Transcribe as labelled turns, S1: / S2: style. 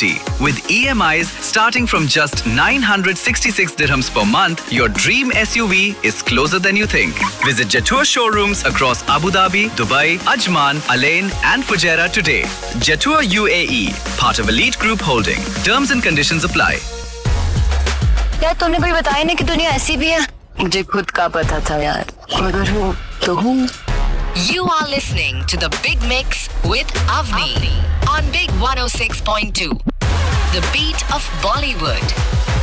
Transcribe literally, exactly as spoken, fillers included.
S1: quality. With E M Is starting from just nine hundred sixty-six dirhams per month, your dream S U V is closer than you think. Visit Jetour showrooms across Abu Dhabi, Dubai, Ajman, Alain and Fujairah today. Jetour U A E, part of Elite Group Holding. Terms and conditions apply.
S2: यार तूने कोई बताया नहीं कि दुनिया ऐसी भी है. मुझे खुद का पता था यार. अगर हूँ तो हूँ.
S3: You are listening to the Big Mix with Avni on Big one oh six point two. The beat of Bollywood.